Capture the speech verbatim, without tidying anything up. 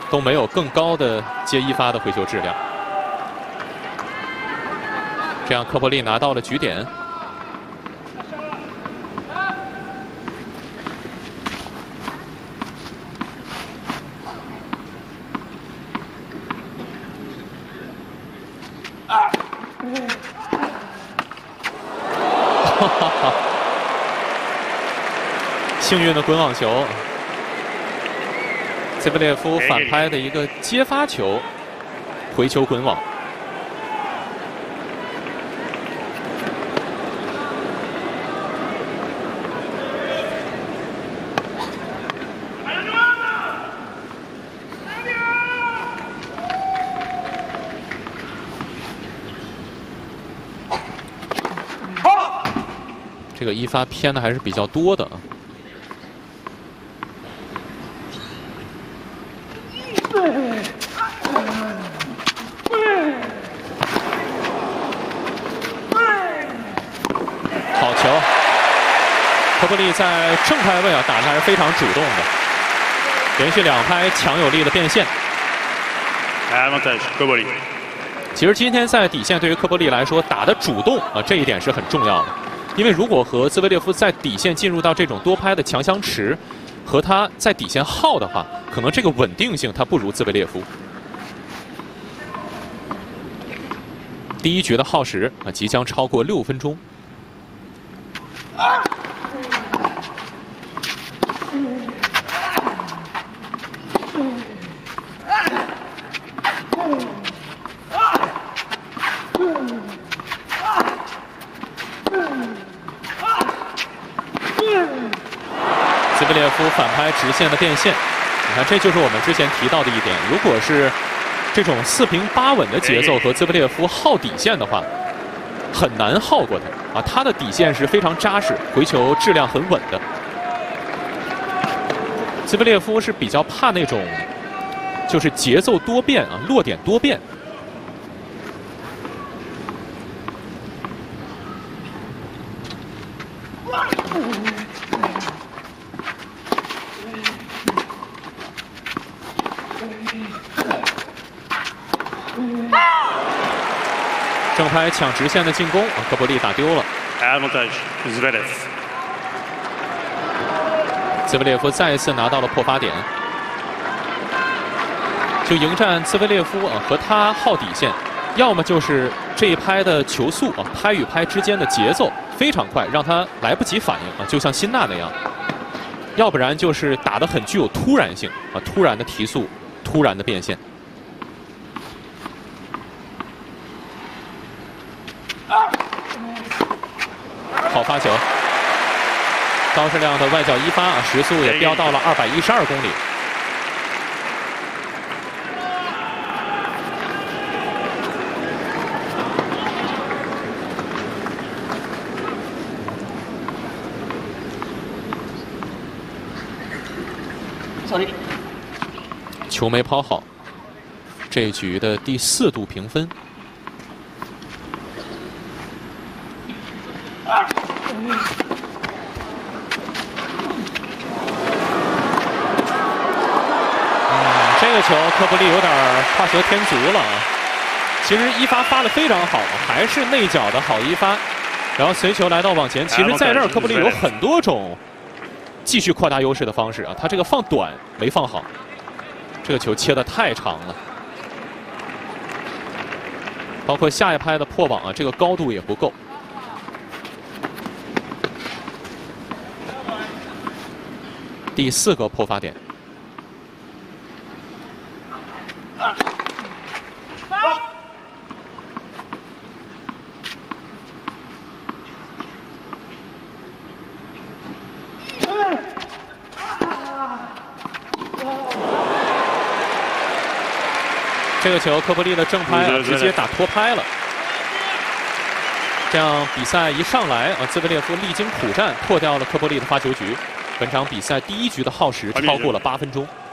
都没有更高的接一发的回球质量。这样科波利拿到了局点。啊！哈哈哈！幸运的滚网球。 兹维列夫反拍的一个接发球，回球滚网。这个一发偏的还是比较多的啊。 好球！科波利在正拍位啊打的还是非常主动的，连续两拍强有力的变线。 科波利。 其实今天在底线对于科波利来说打的主动啊，这一点是很重要的。因为如果和兹维列夫在底线进入到这种多拍的强相持，和他在底线耗的话，可能这个稳定性他不如兹维列夫。 第一局的耗时啊，即将超过六分钟。啊、兹维列夫反拍直线的变线，你看，这就是我们之前提到的一点，如果是 这种四平八稳的节奏和兹维列夫耗底线的话，很难耗过他啊！他的底线是非常扎实，回球质量很稳的。兹维列夫是比较怕那种，就是节奏多变啊，落点多变。正拍抢直线的进攻，科波利打丢了。兹维列夫再一次拿到了破发点，就迎战兹维列夫啊，和他耗底线，要么就是这一拍的球速啊，拍与拍之间的节奏非常快，让他来不及反应啊，就像辛纳那样；要不然就是打得很具有突然性啊，突然的提速，突然的变现。 好发球，高质量的外角一发啊，时速也飙到了二百一十二公里。球没抛好，这一局的第四度评分。 这个球科波利有点画蛇添足了啊！其实一发发的非常好，还是内角的好一发，然后随球来到网前。其实在这儿科波利有很多种继续扩大优势的方式啊，他这个放短没放好，这个球切得太长了，包括下一拍的破网啊，这个高度也不够。 第四个破发点。这个球科波利的正拍啊，直接打脱拍了。这样比赛一上来啊，兹维列夫历经苦战破掉了科波利的发球局。 本场比赛第一局的耗时超过了八分钟。